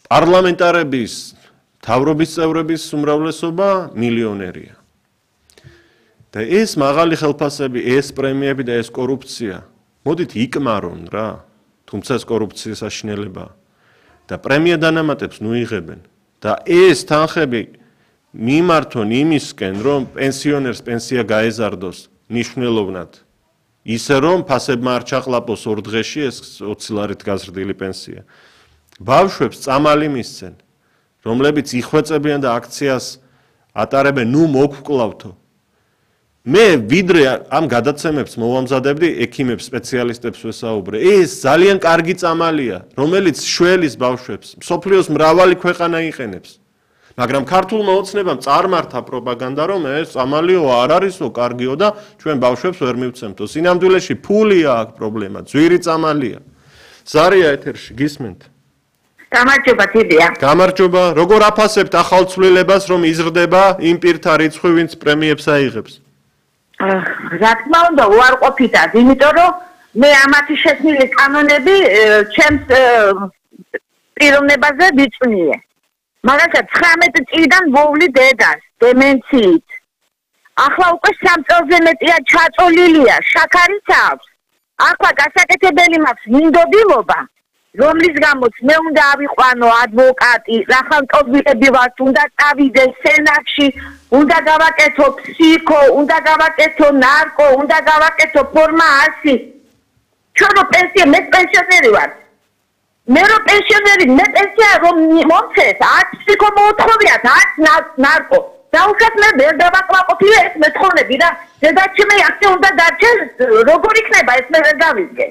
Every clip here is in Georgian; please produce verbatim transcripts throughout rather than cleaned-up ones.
პარლამენტარების თავრობის წევრების უმრავლესობა მილიონერია. და ეს მაღალი ხელფასები, ეს პრემიები და ეს კორუფცია, მოდით იკმარონ რა, თუმცა ეს კორუფციის საშინელებაა. და პრემია დანამატებს ნუიღებენ და ეს თანხები მიმართონ იმისკენ, რომ პენსიონერს პენსია გაეზარდოს ნიშნულოვნად. ისე რომ ფასებმა არ ჩაყლაპოს ორ დღეში ეს ოცი ლარით გაზრდილი პენსია. ბავშვებს წამალი მისცენ, რომლებიც იხვეწებიან და აქციას ატარებენ, ნუ მოგвклავთო. მე ვიდრე ამ გადაცემებს მოვამზადებდი ექიმებს, სპეციალისტებს ვესაუბრე. ეს ძალიან კარგი წამალია, რომელიც შველის ბავშვებს მსოფლიოს მრავალი ქვეყანა იყენებს. მაგრამ ქართულმა ოცნებამ წარმართა პროპაგანდა, რომ ეს წამალიო არ არისო, კარგიო და ჩვენ ბავშვებს ვერ მივცემთო. სინამდვილეში ფულია აქ პრობლემა, ძვირი წამალია. ზარია ეთერში, გისმენთ? გამარჯობა თებია. გამარჯობა. როგორ აფასებთ ახალ ცვლილებას, რომ იზრდება იმ პირთა რიცხვი, ვინც პრემიებს აიღებს? რა თქმა უნდა, უარყოფითად, იმიტომ რომ მე ამათი შექმნილი კანონები ჩემს პიროვნებაზე ვიწვნიე. მაგალითად, ცხრამეტი წლიდან ვოვლი დედას, დემენციით. ახლა უკვე სამ წელზე მეტია ჩაწოლილია, შაქარიც აქვს. ახლა გასაკეთებელი მაქვს მინდობილობა, რომლის გამოც მე უნდა ავიყვანო ადვოკატი, რახანტობილები ვართ, უნდა წავიდე სენატში, უნდა გავაკეთო ფსიქო, უნდა გავაკეთო ნარკო, უნდა გავაკეთო ფორმა ასი. ჩვენ რო პენსია, მე პენსიონერი ვარ. მე რო პენსიონერი, მე პენსია რომ მომცეს, არც ფსიქო მოუთხოვიათ, არც ნარკო. დაუშვათ მე ვერ დავაკმაყოფილე ეს მეთხოვნები და დედაჩემი აქცე უნდა დარჩეს, როგორ იქნება ეს მე ვერ გავიგე.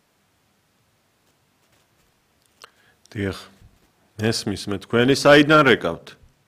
დიახ. ესმის მე თქვენი საიდან რეკავთ?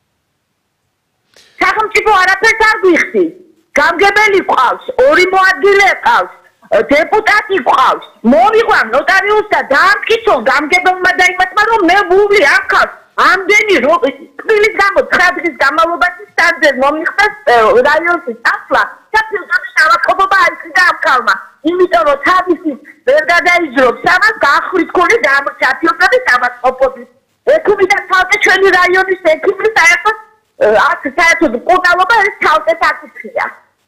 სახელმწიფო არაფერს არ გვიხდის. გამგებელი ყავს, ორი მოადგილე ყავს, დეპუტატი ყავს. მოვიყვან ნოტარიუსს და დაამტკიცონ გამგებელმა და იმათმა, რომ მე ვუვლი აქაც ამდენი თბილის გამო ცხრა დღის განმავლობაში სტანდარტ მომიხსნეს რაიონის წასვლა და ფილტვების ავადმყოფობა არ იქნა ამ ქალმა. იმიტომ რომ თავისი ვერ გადაიძრობს ამას გაახვით ქონი დამრჩა ფილტვების ავადმყოფობის. ექიმი და თავზე ჩვენი რაიონის ექიმი საერთოდ აქ საერთოდ პორტალობა ეს თავზე საკითხია.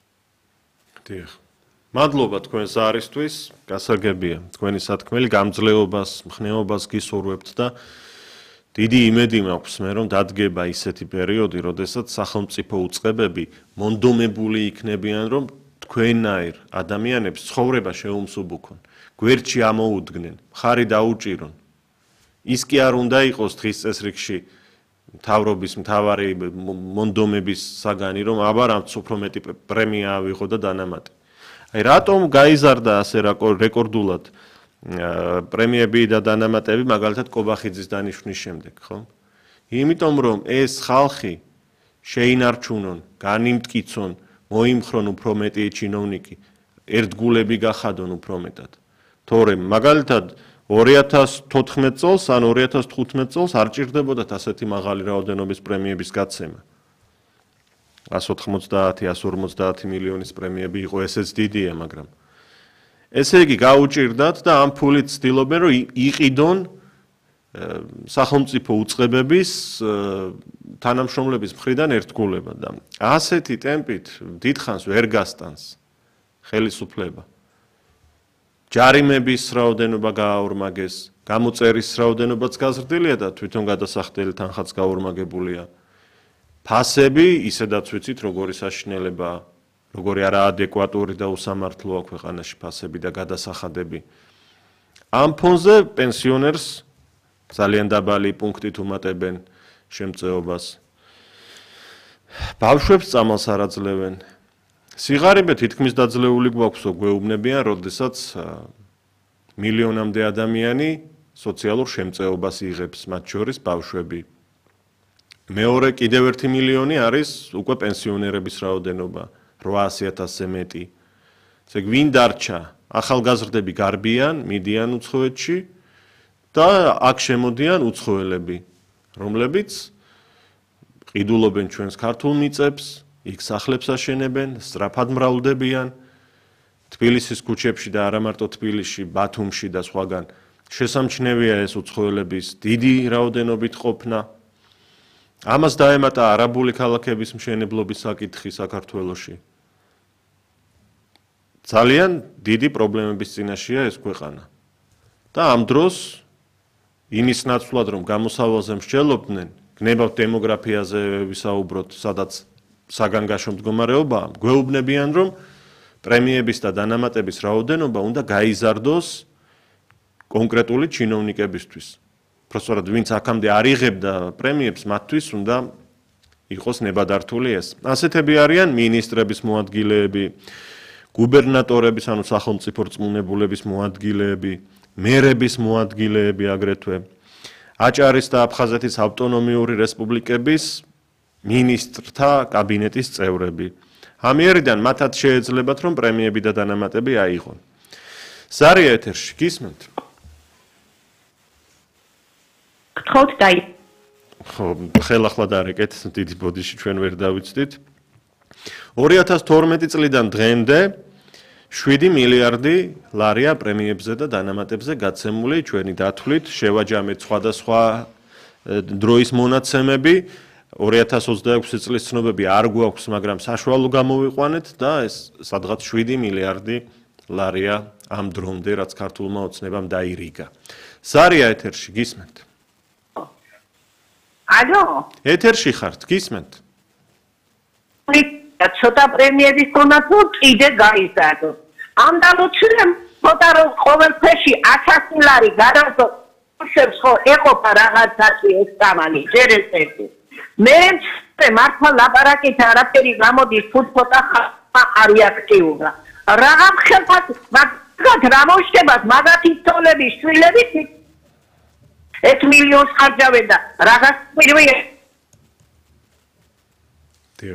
დიახ. მადლობა თქვენს არისთვის, გასაგებია. თქვენი სათქმელი გამძლეობას, მხნეობას გისურვებთ და დიდი იმედი მაქვს მე რომ დადგება ისეთი პერიოდი, როდესაც სახელმწიფო უწყებები მონდომებული იქნებიან, რომ თქვენაირ ადამიანებს ცხოვრება შეუმსუბუქონ, გვერდში ამოუდგნენ, მხარი დაუჭირონ. ის კი არ უნდა იყოს დღის წესრიგში მთავრობის მთავარი მონდომების საგანი, რომ აბა რამც უფრო მეტი პრემია ავიღო და დანამატი. აი რატომ გაიზარდა ასე რეკორდულად პრემიები და დანამატები მაგალითად კობახიძის დანიშვნის შემდეგ, ხო? იმიტომ რომ ეს ხალხი შეინარჩუნონ, განიმტკიცონ, მოიმხრონ უფრო მეტი ჩინოვნიკი, ერთგულები გახადონ უფრო მეტად. თორემ მაგალითად ორი ათას თოთხმეტ წელს ან ორი ათას თხუთმეტ წელს არ ჭირდებოდათ ასეთი მაღალი რაოდენობის პრემიების გაცემა. ას ოთხმოცდაათი, ას ორმოცდაათი მილიონის პრემიები იყო, ესეც დიდია, მაგრამ ესე იგი გაუჭირდათ და ამ ფულით ცდილობენ რომ იყიდონ სახელმწიფო უწყებების თანამშრომლების მხრიდან ერთგულება და ასეთი ტემპით დიდხანს ვერ გასტანს ხელისუფლება. ჯარიმების რაოდენობა გააორმაგეს, გამოწერის რაოდენობაც გაზრდილია და თვითონ გადასახდელი თანხაც გაორმაგებულია. ფასები ისედაც ვიცით როგორი საშინელებაა. როგორი არაადეკვატური და უსამართლოა ქვეყანაში ფასები და გადასახადები. ამ ფონზე პენსიონერს ძალიან დაბალი პუნქტით უმატებენ შემწეობას. ბავშვებს წამალს არ აძლევენ. სიღარიბე თითქმის დაძლეული გვაქვსო გვეუბნებიან, როდესაც მილიონამდე ადამიანი სოციალურ შემწეობას იღებს, მათ შორის ბავშვები. მეორე კიდევ ერთი მილიონი არის უკვე პენსიონერების რაოდენობა. რვაასი ათასზე მეტი. ესე ვინ დარჩა? ახალგაზრდები გარბიან, მიდიან უცხოეთში და აქ შემოდიან უცხოელები, რომლებიც ყიდულობენ ჩვენს ქართულ მიწებს, იქ სახლებს აშენებენ, სწრაფად მრავლდებიან. თბილისის ქუჩებში და არა მარტო თბილისში, ბათუმში და სხვაგან შესამჩნევია ეს უცხოელების დიდი რაოდენობით ყოფნა. ამას დაემატა არაბული ქალაქების მშენებლობის საკითხი საქართველოში. ძალიან დიდი პრობლემების წინაშეა ეს ქვეყანა. და ამ დროს იმის ნაცვლად რომ გამოსავალზე მსჯელობდნენ, გნებავთ დემოგრაფიაზე ვისაუბროთ, სადაც საგანგაშო მდგომარეობაა, გვეუბნებიან რომ პრემიების და დანამატების რაოდენობა უნდა გაიზარდოს კონკრეტული ჩინოვნიკებისთვის. Prostovat ვინც აქამდე არ იღებდა პრემიებს, მათთვის უნდა იყოს ნებადართული ეს. ასეთები არიან მინისტრების მოადგილეები, გუბერნატორების, ანუ სახელმწიფო რწმუნებულების მოადგილეები, მერების მოადგილეები აგრეთვე, აჭარის და აფხაზეთის ავტონომიური რესპუბლიკების მინისტრთა კაბინეტის წევრები. ამიერიდან მათაც შეეძლებათ, რომ პრემიები და დანამატები აიღონ. სარია ეთერში, გისმენთ? გთხოვთ დაი. ხო, ხელახლა დარეკეთ, დიდი ბოდიში ჩვენ ვერ დავიცდით. ორი ათას თორმეტი წლიდან დღემდე შვიდი მილიარდი ლარია პრემიებზე და დანამატებზე გაცემული ჩვენი დათვლით, შევაჯამეთ სხვადასხვა დროის მონაცემები. ორი ათას ოცდაექვსი წლის ცნობები არ გვაქვს, მაგრამ საშუალო გამოვიყვანეთ და ეს სადღაც შვიდი მილიარდი ლარია ამ დრომდე, რაც ქართულმა ოცნებამ დაირიგა. სარია ეთერში, გისმენთ? ალო? ეთერში ხართ, გისმენთ? ცოტა პრემიების კონაცო კიდე გაიზარდო. ამ დალოცვიდან ცოტა რომ ყოველფერში ათასი ლარი გადავდო, შევს ხო ეყოფა რაღაცაში ეს სამალი, ჯერ ეს ერთი. მე მართლა ლაპარაკით არაფერი გამოდის, თუ ცოტა ხალხმა არ იაქტიურა. რაღაც ხელფას მაგათ რა მოშდებათ, მაგათი თოლები, შვილები ერთ მილიონს ხარჯავენ და რაღაც პირველი დიახ.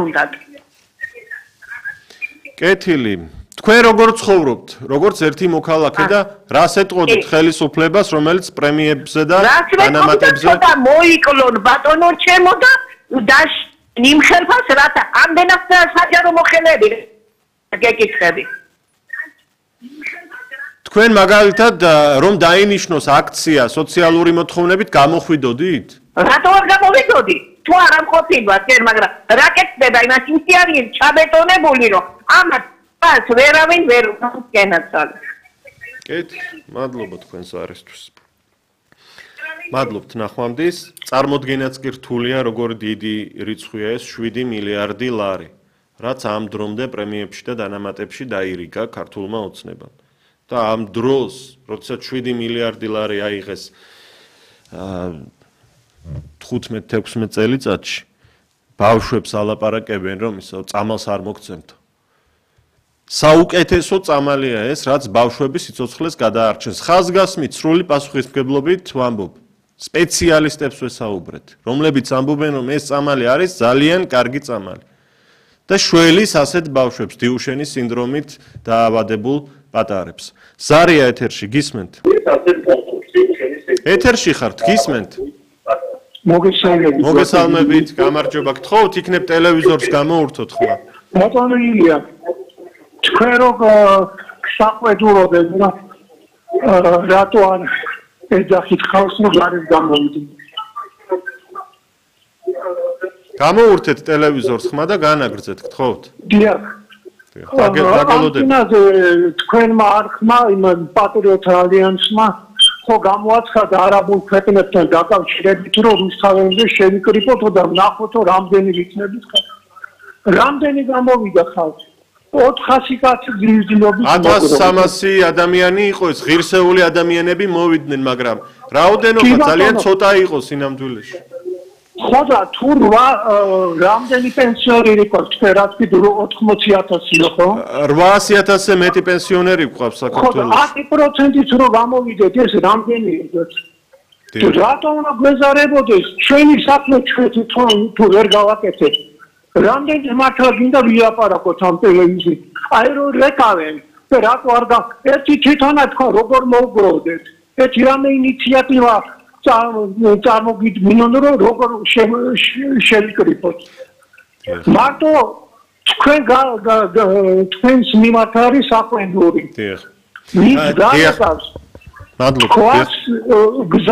კეთილი, თქვენ როგორ ცხოვრობთ? როგორც ერთი მოქალაქე და რას ეტყოდით ხელისუფლებას, რომელიც პრემიებზე და დანამატებზე და მოიკლონ ბატონო ჩემო და დაშ იმ ხელფას რათა ამდენად საჯარო მოხელები გეკითხები. თქვენ მაგალითად რომ დაინიშნოს აქცია სოციალური მოთხოვნებით გამოხვიდოდით? რატო არ გამოვიდოდი? თუ არ ამყოფილვარ, ჯერ მაგრამ რა კეთდება იმას ისე არის ჩაბეტონებული რომ ამათ მას ვერავინ ვერ გენაცვალე. კეთილი, მადლობა თქვენს არისთვის. მადლობთ ნახვამდის. წარმოდგენაც კი რთულია, როგორ დიდი რიცხვია ეს შვიდი მილიარდი ლარი, რაც ამ დრომდე პრემიებში და დანამატებში დაირიგა ქართულმა ოცნებამ. და ამ დროს, როდესაც შვიდი მილიარდი ლარი აიღეს თხუთმეტ ექვსმეტ წელიწადში, ბავშვებს ალაპარაკებენ, რომ ისო წამალს არ მოგცემთო. საუკეთესო წამალია ეს, რაც ბავშვების სიცოცხლეს გადაარჩენს. ხაზგასმით, სრული პასუხისმგებლობით ვამბობ. სპეციალისტებს ვესაუბრეთ, რომლებიც ამბობენ, რომ ეს წამალი არის ძალიან კარგი წამალი. და შველის ასეთ ბავშვებს დიუშენის სინდრომით დაავადებულ პატარებს. სარია ეთერში, გისმენთ? ეთერში ხართ, გისმენთ? მოგესალმებით. მოგესალმებით, გამარჯობა. გთხოვთ, იქნებ ტელევიზორს გამოურთოთ ხმა. ბატონო ილია, თქვენ რო საყვედურობენ რა რატო არ ეძახით ხალხს რომ გარეთ გამოვიდნენ? გამოურთეთ ტელევიზორს ხმა და განაგრძეთ, გთხოვთ. დიახ. დაგელოდებით. თქვენმა არხმა იმ პატრიოტ ალიანსმა ხო გამოაცხადა არაბულ ქვეყნებთან დაკავშირებით, რომ რუსთავებზე შევიკრიბოთ და ვნახოთ რამდენი რიცნებით ხარ. რამდენი გამოვიდა ხალხი? ოთხასი კაცი გიზნობის ათას სამასი ადამიანი იყო ეს, ღირსეული ადამიანები მოვიდნენ, მაგრამ რაოდენობა ძალიან ცოტა იყო სინამდვილეში. ხო და თუ რამდენი პენსიონერი ყავს თქვენ რაც კიდევ ოთხმოცი ათასი ხო? რვაასი ათასზე მეტი პენსიონერი გვყავს საქართველოში. ხო და ათი პროცენტით რო გამოვიდეთ ეს რამდენი იყოს? თუ რატომ უნდა გვეზარებოდეს ჩვენი საქმე ჩვენ თუ ვერ გავაკეთეთ? რამდენი მართლა გინდა ვილაპარაკოთ ამ ტელევიზიით? აი რო რეკავენ და რატო არ გა ერთი თვითონაც ხო როგორ მოუგროვდეთ? ერთი რამე ინიციატივა წარმოგიდგინონ რომ როგორ შევიკრიბოთ. მარტო თქვენ თქვენს მიმართ არის საყვედური. დიახ. მის გარეთავს მადლობა. ქვას გზა